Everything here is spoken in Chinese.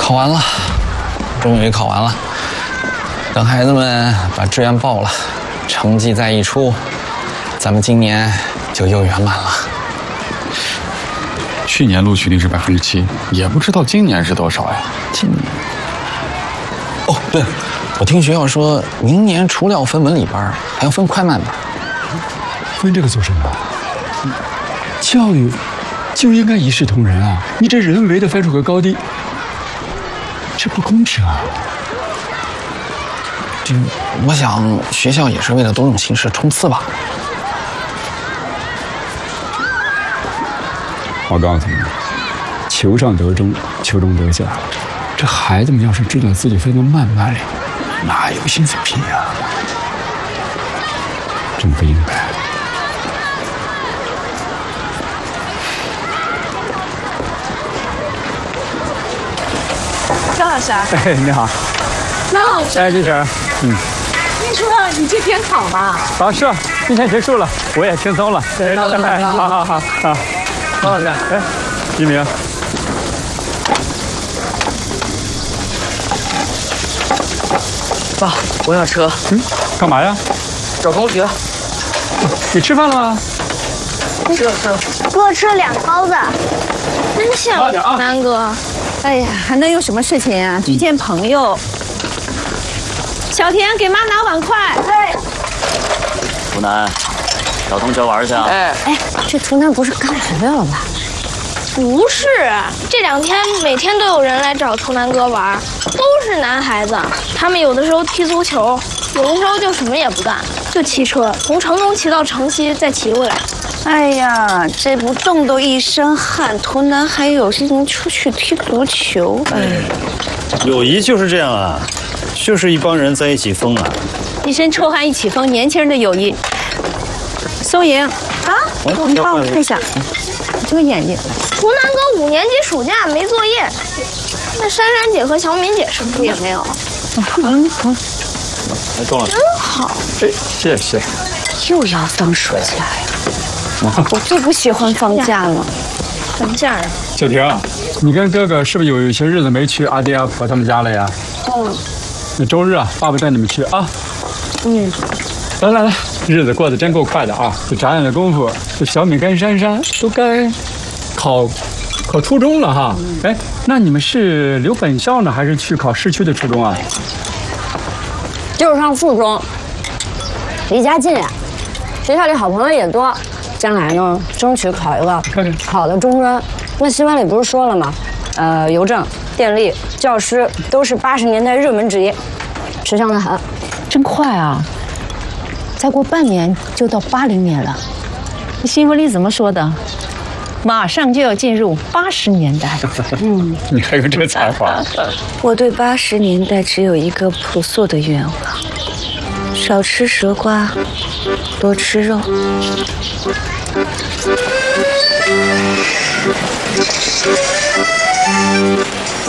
考完了，终于考完了。等孩子们把志愿报了，成绩再一出，咱们今年就又圆满了。 去年录取率是7%，也不知道今年是多少呀？ 今年……哦，对了，我听学校说，明年除了要分文理班，还要分快慢班。 分这个做什么？教育就应该一视同仁啊！你这人为的分出个高低，这不公平啊！ 我想学校也是为了多种形式冲刺吧。 我告诉你，求上得中，求中得下。这孩子们要是知道自己分得慢慢了，哪有心思拼呀？真不应该。 张老师， 哎，你好。 张老师， 哎，这是， 听说你这天考吗？ 啊，是啊，今天结束了，我也轻松了。哎，好，张老师，哎，一鸣。 爸，我想车。 干嘛呀？ 找同学。 你吃饭了吗？ 吃了。 给我吃了2包子， 真羡慕南哥。 哎呀，还能有什么事情啊？去见朋友。小田，给妈拿碗筷。 哎， 图南，找同学玩去啊？ 哎，这图南不是刚回来了吗？ 不是，这2天每天都有人来找图南哥玩，都是男孩子。他们有的时候踢足球，有的时候就什么也不干，就骑车从城东骑到城西，再骑回来。 哎呀，这不冻都一身汗，图南还有心情出去踢足球？哎， 友谊就是这样啊，就是一帮人在一起疯啊。 一身臭汗一起疯，年轻人的友谊。松莹啊，你帮我看一下，这个眼睛。 图南哥5年级暑假没作业，那珊珊姐和小敏姐是不是也没有？ 来，钟老师， 真好。 哎，谢谢。 又要放暑假呀！我最不喜欢放假了。 放假呀？ 小婷，你跟哥哥是不是有一些日子没去阿爹阿婆他们家了呀？那周日啊，爸爸带你们去啊。来，日子过得真够快的啊！这眨眼的功夫，这小敏跟珊珊都该考初中了哈。哎，那你们是留本校呢，还是去考市区的初中啊？ 就是上附中，离家近呀，学校里好朋友也多，将来呢，争取考一个好的中专。那新闻里不是说了吗？邮政、电力、教师都是80年代热门职业，吃香的很。 真快啊！再过半年就到80年了。新闻里怎么说的？马上就要进入80年代。 你还有这个才华？ 我对80年代只有一个朴素的愿望：少吃蛇瓜，多吃肉。